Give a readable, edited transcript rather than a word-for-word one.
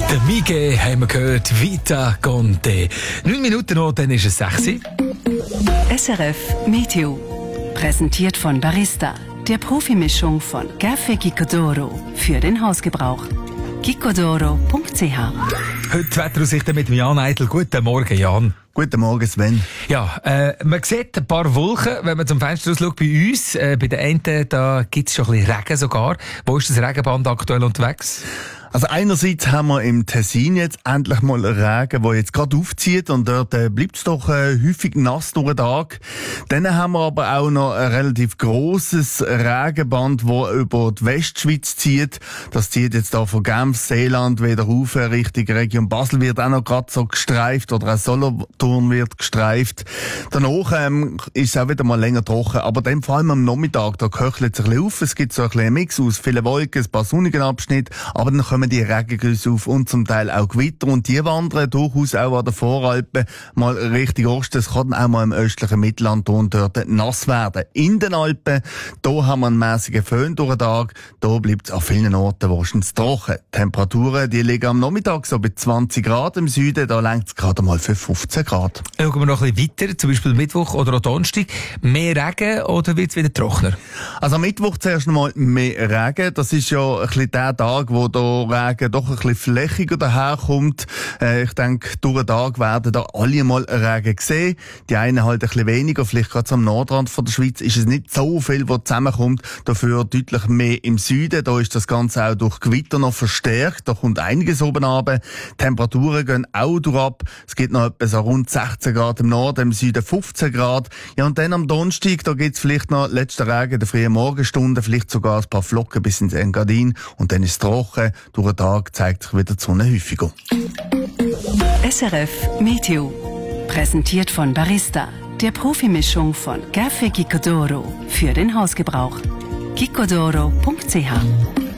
Der Miguel haben wir gehört, Vita Conte. 9 Minuten noch, dann ist es 6 Uhr. SRF Meteo. Präsentiert von Barista, der Profimischung von Café Gicodoro für den Hausgebrauch. gicodoro.ch. Heute Wetteraussichten mit Jan Eitel. Guten Morgen, Jan. Guten Morgen, Sven. Ja, man sieht ein paar Wolken, wenn man zum Fenster rausschaut. Bei uns, bei den einen, da gibt es schon ein bisschen Regen sogar. Wo ist das Regenband aktuell unterwegs? Also einerseits haben wir im Tessin jetzt endlich mal Regen, der jetzt gerade aufzieht und dort bleibt es doch häufig nass durch den Tag. Dann haben wir aber auch noch ein relativ grosses Regenband, das über die Westschweiz zieht. Das zieht jetzt da von Genf, Seeland wieder rauf, Richtung Region Basel wird auch noch gerade so gestreift oder auch Solothurn wird gestreift. Danach ist es auch wieder mal länger trocken, aber dann vor allem am Nachmittag, da köchelt es ein bisschen auf. Es gibt so ein bisschen einen Mix aus vielen Wolken, ein paar sonnigen Abschnitte, aber dann kommen die Regengüsse auf und zum Teil auch Gewitter und die wandern durchaus auch an der Voralpen mal Richtung Osten. Es kann auch mal im östlichen Mittelland und dort nass werden. In den Alpen, da haben wir einen mäßigen Föhn durch den Tag, da bleibt es an vielen Orten wahrscheinlich trocken. Die Temperaturen, die liegen am Nachmittag so bei 20 Grad im Süden, da längt es gerade mal für 15 Grad. Schauen wir noch ein bisschen weiter, zum Beispiel Mittwoch oder auch Donnerstag. Mehr Regen oder wird es wieder trockener? Also am Mittwoch zuerst mal mehr Regen. Das ist ja ein bisschen der Tag, wo der Regen doch ein bisschen flächiger daherkommt. Ich denke, durch den Tag werden da alle mal Regen sehen. Die einen halt ein bisschen weniger, vielleicht gerade am Nordrand von der Schweiz ist es nicht so viel, was zusammenkommt. Dafür deutlich mehr im Süden. Da ist das Ganze auch durch Gewitter noch verstärkt. Da kommt einiges oben runter. Temperaturen gehen auch durchab. Es gibt noch etwa so rund 16 Grad im Norden, im Süden 15 Grad. Ja, und dann am Donnerstag, da gibt's vielleicht noch letzten Regen in der frühen Morgenstunde, vielleicht sogar ein paar Flocken bis ins Engadin. Und dann ist es trocken. Durch den Tag zeigt sich wieder die Sonne häufiger. SRF Meteo. Präsentiert von Barista, der Profimischung von Café Gicodoro für den Hausgebrauch. gicodoro.ch